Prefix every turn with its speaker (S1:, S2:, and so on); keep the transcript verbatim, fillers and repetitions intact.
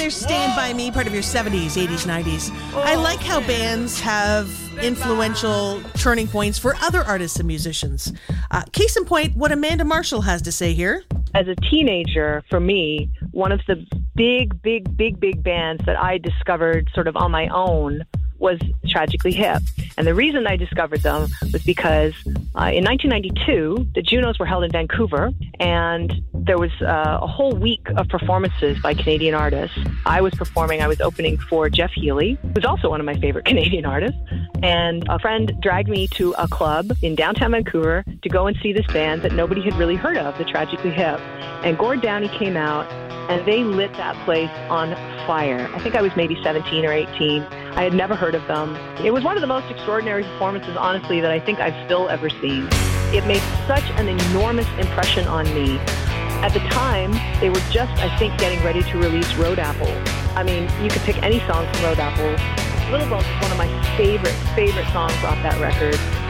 S1: there's Stand By Me, part of your seventies, eighties, nineties. I like how bands have influential turning points for other artists and musicians. Uh, case in point, what Amanda Marshall has to say here.
S2: As a teenager, for me, one of the big, big, big, big bands that I discovered sort of on my own was Tragically Hip. And the reason I discovered them was because uh, in nineteen ninety-two, the Junos were held in Vancouver, and there was uh, a whole week of performances by Canadian artists. I was performing, I was opening for Jeff Healey, who's also one of my favorite Canadian artists. And a friend dragged me to a club in downtown Vancouver to go and see this band that nobody had really heard of, the Tragically Hip. And Gord Downie came out, and they lit that place on fire. I think I was maybe seventeen or eighteen. I had never heard of them. It was one of the most extraordinary performances, honestly, that I think I've still ever seen. It made such an enormous impression on me. At the time, they were just, I think, getting ready to release Road Apples. I mean, you could pick any song from Road Apples. Little Bones is one of my favorite, favorite songs off that record.